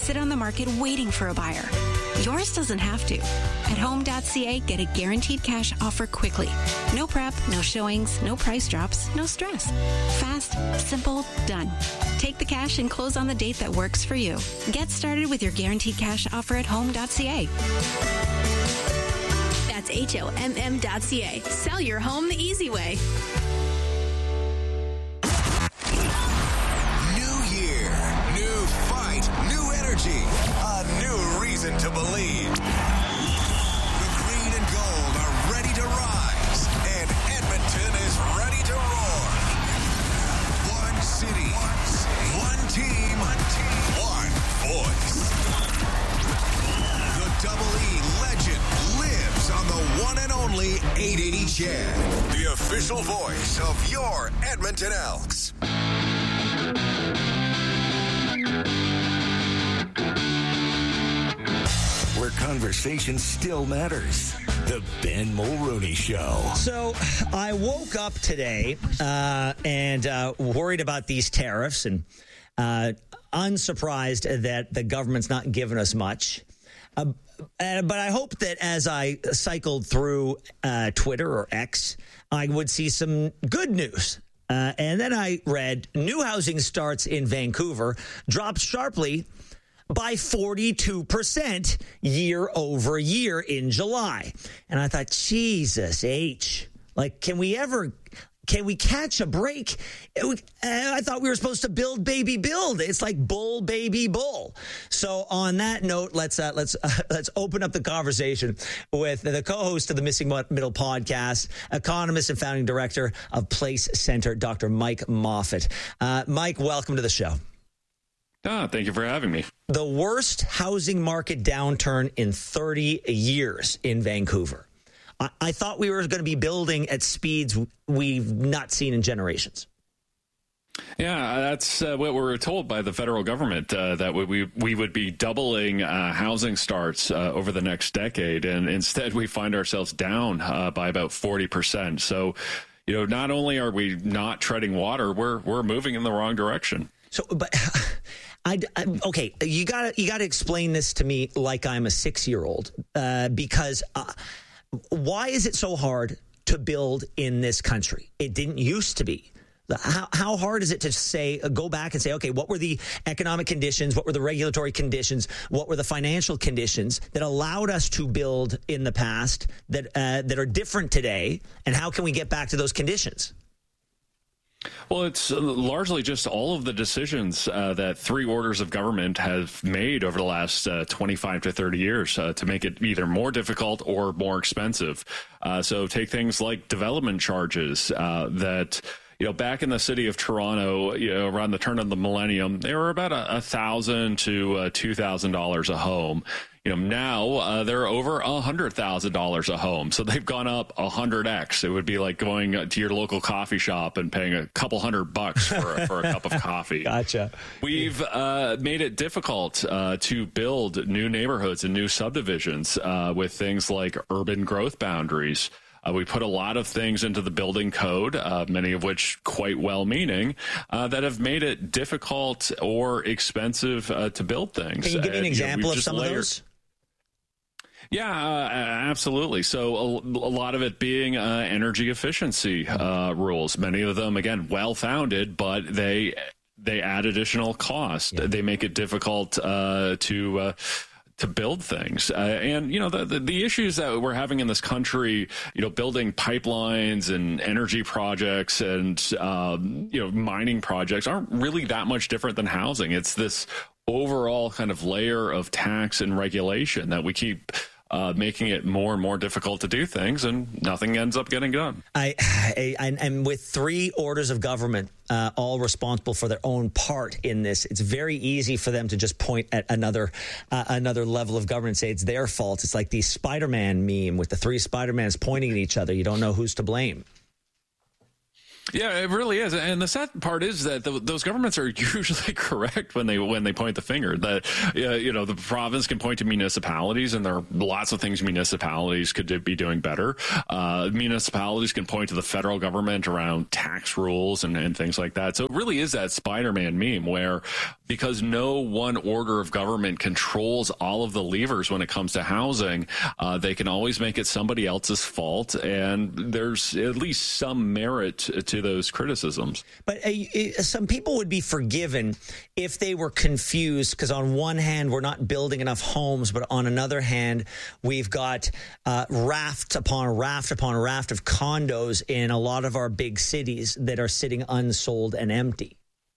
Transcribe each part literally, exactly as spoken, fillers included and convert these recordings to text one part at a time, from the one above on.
sit on the market waiting for a buyer. Yours doesn't have to. At home dot c a, get a guaranteed cash offer quickly. No prep, no showings, no price drops, no stress. Fast, simple, done. Take the cash and close on the date that works for you. Get started with your guaranteed cash offer at home dot c a. That's H O M M dot C A. Sell your home the easy way. New year, new fight, new energy, a new reason to believe. The green and gold are ready to rise, and Edmonton is ready to roar. One city, one team, one voice. The Double E legend lives on the one and only eight eighty C H E D, the official voice of your Edmonton Elks. Where conversation still matters. The Ben Mulroney Show. So I woke up today uh, and uh, worried about these tariffs and uh, unsurprised that the government's not giving us much. Uh, uh, but I hope that as I cycled through uh, Twitter or X, I would see some good news. Uh, and then I read new housing starts in Vancouver dropped sharply by forty-two percent year over year in July. And I thought, Jesus H, like, can we ever, can we catch a break? It, I thought we were supposed to build, baby, build. It's like bull, baby, bull. So on that note, let's uh, let's uh, let's open up the conversation with the co-host of the Missing Middle podcast, economist and founding director of Place Center, Doctor Mike Moffat. Uh, Mike, welcome to the show. Ah, thank you for having me. The worst housing market downturn in thirty years in Vancouver. I, I thought we were going to be building at speeds we've not seen in generations. Yeah, that's uh, what we were told by the federal government, uh, that we we would be doubling uh, housing starts uh, over the next decade. And instead, we find ourselves down uh, by about forty percent. So, you know, not only are we not treading water, we're we're moving in the wrong direction. So, but I, I okay, you gotta you gotta explain this to me like I'm a six year old, uh, because uh, why is it so hard to build in this country? It didn't used to be. How how hard is it to say, uh, go back and say, okay, what were the economic conditions? What were the regulatory conditions? What were the financial conditions that allowed us to build in the past that uh, that are different today? And how can we get back to those conditions? Well, it's largely just all of the decisions uh, that three orders of government have made over the last uh, twenty-five to thirty years uh, to make it either more difficult or more expensive. Uh, so take things like development charges uh, that, you know, back in the city of Toronto, you know, around the turn of the millennium, they were about a, a thousand to uh, two thousand dollars a home. You know, now uh, they're over a hundred thousand dollars a home, so they've gone up a hundred x. It would be like going to your local coffee shop and paying a couple hundred bucks for for a cup of coffee. Gotcha. We've uh, made it difficult uh, to build new neighborhoods and new subdivisions uh, with things like urban growth boundaries. Uh, we put a lot of things into the building code, uh, many of which quite well-meaning, uh, that have made it difficult or expensive uh, to build things. Can you give me an and, example you know, of some layered- of those? Yeah, uh, absolutely. So a, a lot of it being uh, energy efficiency uh, rules, many of them, again, well-founded, but they they add additional cost. Yeah. They make it difficult uh, to uh, to build things. Uh, and, you know, the, the the issues that we're having in this country, you know, building pipelines and energy projects and, um, you know, mining projects aren't really that much different than housing. It's this overall kind of layer of tax and regulation that we keep Uh, making it more and more difficult to do things, and nothing ends up getting done. I, I and, and with three orders of government, uh, all responsible for their own part in this, it's very easy for them to just point at another uh, another level of government and say it's their fault. It's like the Spider-Man meme with the three Spider-Mans pointing at each other. You don't know who's to blame. Yeah, it really is. And the sad part is that the, those governments are usually correct when they when they point the finger. That, uh, you know, the province can point to municipalities, and there are lots of things municipalities could be doing better. Uh, municipalities can point to the federal government around tax rules and, and things like that. So it really is that Spider-Man meme where because no one order of government controls all of the levers when it comes to housing. Uh, they can always make it somebody else's fault, and there's at least some merit to those criticisms. But uh, some people would be forgiven if they were confused, because on one hand, we're not building enough homes, but on another hand, we've got uh, raft upon raft upon raft of condos in a lot of our big cities that are sitting unsold and empty.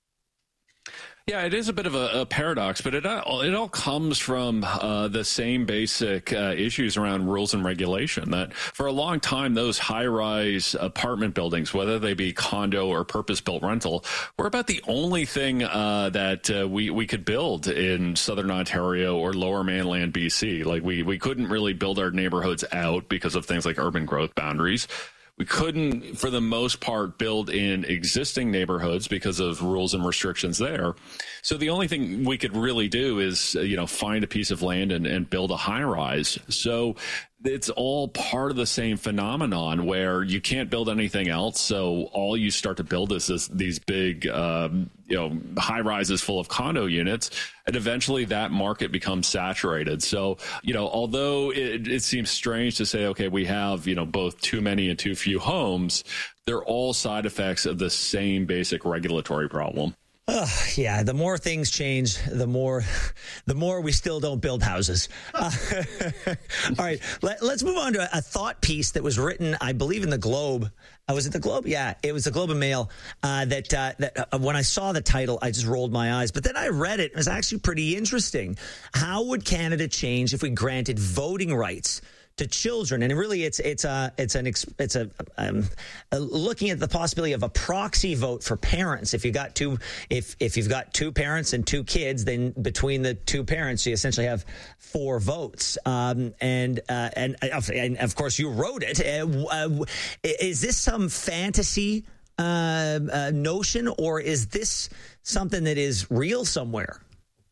Yeah, it is a bit of a, a paradox, but it all, it all comes from uh, the same basic uh, issues around rules and regulation. That for a long time, those high-rise apartment buildings, whether they be condo or purpose-built rental, were about the only thing uh, that uh, we we could build in Southern Ontario or Lower Mainland B C. Like we we couldn't really build our neighborhoods out because of things like urban growth boundaries. We couldn't, for the most part, build in existing neighborhoods because of rules and restrictions there. So the only thing we could really do is, you know, find a piece of land and, and build a high rise. So it's all part of the same phenomenon where you can't build anything else. So all you start to build is this, these big, um, you know, high rises full of condo units. And eventually that market becomes saturated. So, you know, although it, it seems strange to say, OK, we have, you know, both too many and too few homes, they're all side effects of the same basic regulatory problem. Uh, yeah, the more things change, the more the more we still don't build houses. Uh, all right, let, let's move on to a, a thought piece that was written, I believe, in the Globe. Uh, was it the Globe? Yeah, it was the Globe and Mail. Uh, that uh, that uh, when I saw the title, I just rolled my eyes. But then I read it. It was actually pretty interesting. How would Canada change if we granted voting rights to children? And really, it's it's a it's an it's a, um, a looking at the possibility of a proxy vote for parents. If you got two, if if you've got two parents and two kids, then between the two parents, you essentially have four votes. Um, and uh, and and of course, you wrote it. Uh, uh, is this some fantasy uh, uh, notion, or is this something that is real somewhere?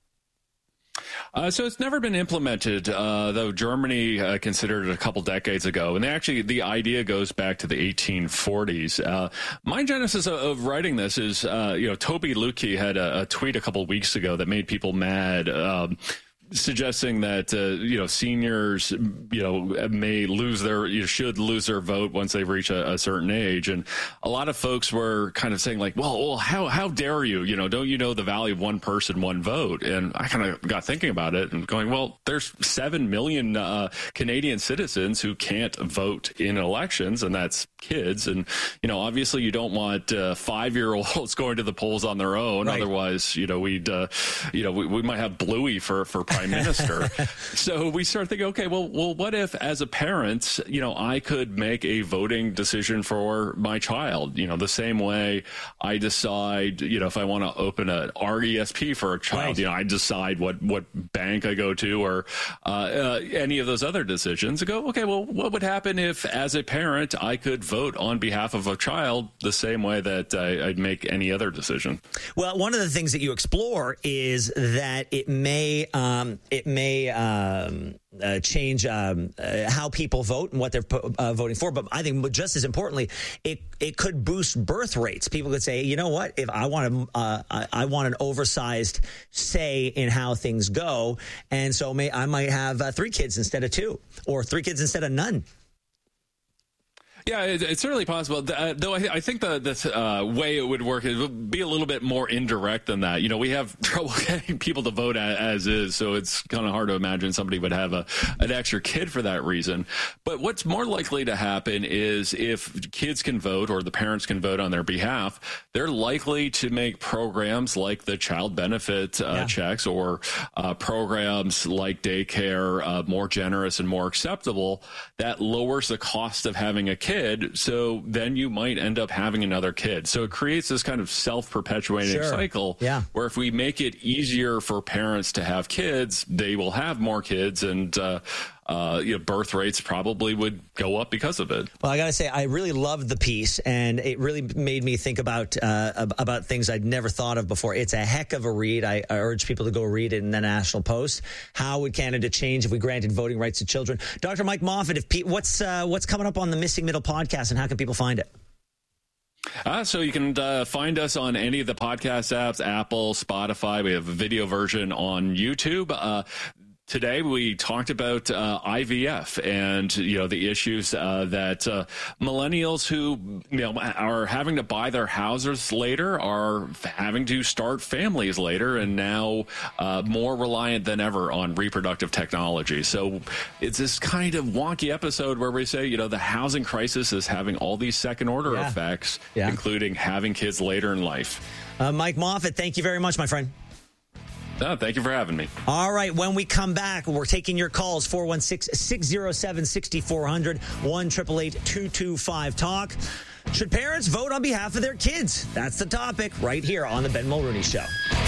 Uh, so it's never been implemented, uh, though Germany uh, considered it a couple decades ago. And they actually, the idea goes back to the eighteen forties. Uh, my genesis of, of writing this is, uh, you know, Toby Lutke had a, a tweet a couple weeks ago that made people mad. Um, suggesting that, uh, you know, seniors, you know, may lose their, you should lose their vote once they reach a, a certain age. And a lot of folks were kind of saying like, well, well, how, how dare you, you know, don't you know the value of one person, one vote? And I kind of got thinking about it and going, well, there's seven million uh, Canadian citizens who can't vote in elections, and that's kids. And, you know, obviously you don't want uh, five-year-olds going to the polls on their own. Right. Otherwise, you know, we'd, uh, you know, we, we might have Bluey for, for prime minister. So we start thinking, okay, well, well, what if as a parent, you know, I could make a voting decision for my child, you know, the same way I decide, you know, if I want to open an R E S P for a child, right. you know, I decide what, what bank I go to or uh, uh, any of those other decisions. I go, okay, well, what would happen if as a parent I could vote on behalf of a child the same way that I, I'd make any other decision? Well, one of the things that you explore is that it may, um, it may um, uh, change um, uh, how people vote and what they're uh, voting for. But I think just as importantly, it it could boost birth rates. People could say, you know what, if I want a, uh, I, I want an oversized say in how things go, and so may I might have uh, three kids instead of two, or three kids instead of none. Yeah, it, it's certainly possible. Uh, though I, I think the, the uh, way it would work, it would be a little bit more indirect than that. You know, we have trouble getting people to vote as, as is, so it's kind of hard to imagine somebody would have a an extra kid for that reason. But what's more likely to happen is if kids can vote or the parents can vote on their behalf, they're likely to make programs like the child benefit uh, yeah. checks or uh, programs like daycare uh, more generous and more acceptable. That lowers the cost of having a kid. So then you might end up having another kid. So it creates this kind of self-perpetuating sure. cycle yeah. where if we make it easier for parents to have kids, they will have more kids, and uh, uh, you know, birth rates probably would go up because of it. Well, I got to say, I really loved the piece, and it really made me think about uh, about things I'd never thought of before. It's a heck of a read. I, I urge people to go read it in the National Post. How would Canada change if we granted voting rights to children? Doctor Mike Moffat, if pe- what's uh, what's coming up on the Missing Middle podcast, and how can people find it? Uh, so you can uh, find us on any of the podcast apps, Apple, Spotify. We have a video version on YouTube. Uh, Today we talked about uh, I V F and, you know, the issues uh, that uh, millennials who, you know, are having to buy their houses later are having to start families later and now uh, more reliant than ever on reproductive technology. So it's this kind of wonky episode where we say, you know, the housing crisis is having all these second order yeah. effects, yeah. including having kids later in life. Uh, Mike Moffat, thank you very much, my friend. No, thank you for having me. All right. When we come back, we're taking your calls, four one six, six zero seven, six four zero zero, one eight eight eight, two two five, talk. Should parents vote on behalf of their kids? That's the topic right here on the Ben Mulrooney Show.